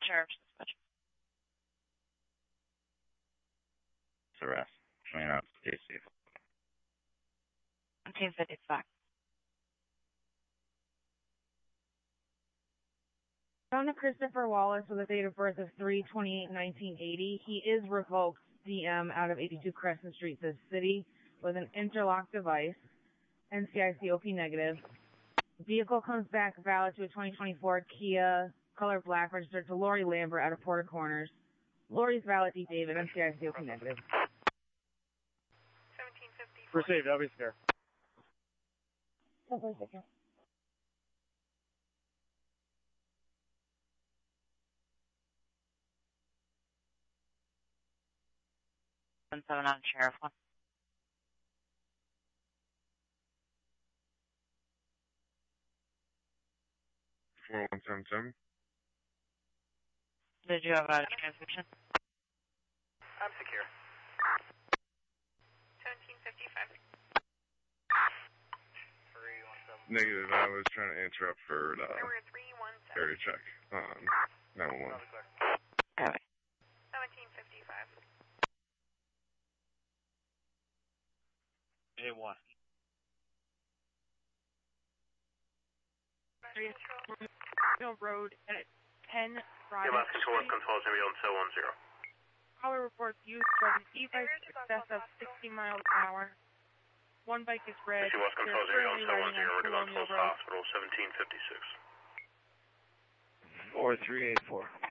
Sheriff's Dispatch. Arrest. Coming out to Casey. 1755. Found a Christopher Wallace with a date of birth of 3/28/1980. He is revoked DM out of 82 Crescent Street, this city, with an interlock device. NCICOP negative. Vehicle comes back valid to a 2024 Kia color black registered to Lori Lambert out of Porter Corners. Lori's valid D. David, NCICOP negative. 1754. Received, I'll be there. Oh, wait a second. Seven on Sheriff 1. Did you have a transmission? I'm secure. 1755. 317. Negative, I was trying to interrupt for area 317. check on 911. Okay. 1755. A1. Road at 10 Friday. Last control is going to be on 210. Caller reports use of an e-bike in excess of 60 miles an hour. One bike is red. West control is going to be on 210. We're going to Colonial Hospital, 1756. 4384.